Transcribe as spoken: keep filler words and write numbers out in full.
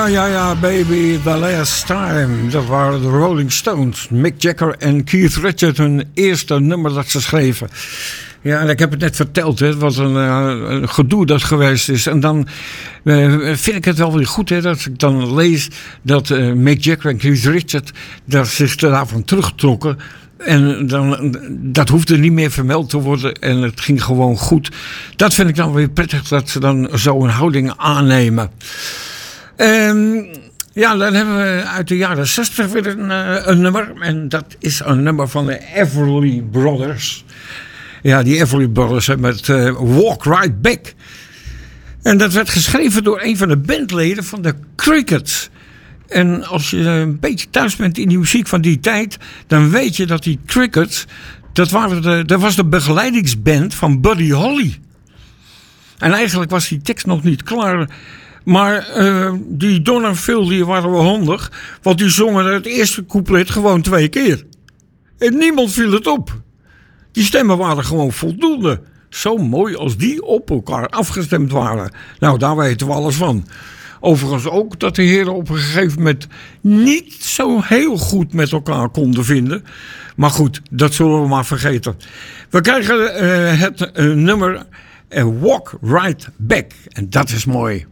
Ja, ja, ja, baby, the last time. Dat waren de Rolling Stones. Mick Jagger en Keith Richards, hun eerste nummer dat ze schreven. Ja, en ik heb het net verteld, hè, wat een, uh, een gedoe dat geweest is. En dan uh, vind ik het wel weer goed, hè, dat ik dan lees dat uh, Mick Jagger en Keith Richards dat zich daarvan terugtrokken. En dan, dat hoefde niet meer vermeld te worden en het ging gewoon goed. Dat vind ik dan weer prettig, dat ze dan zo'n houding aannemen. Um, ja, dan hebben we uit de jaren zestig weer een, uh, een nummer. En dat is een nummer van de Everly Brothers. Ja, die Everly Brothers met uh, Walk Right Back. En dat werd geschreven door een van de bandleden van de Crickets. En als je een beetje thuis bent in die muziek van die tijd, dan weet je dat die Crickets, dat, waren de, dat was de begeleidingsband van Buddy Holly. En eigenlijk was die tekst nog niet klaar. Maar uh, die Don en Phil, die waren wel handig. Want die zongen het eerste couplet gewoon twee keer. En niemand viel het op. Die stemmen waren gewoon voldoende. Zo mooi als die op elkaar afgestemd waren. Nou, daar weten we alles van. Overigens ook dat de heren op een gegeven moment niet zo heel goed met elkaar konden vinden. Maar goed, dat zullen we maar vergeten. We krijgen uh, het uh, nummer uh, Walk Right Back. En dat is mooi.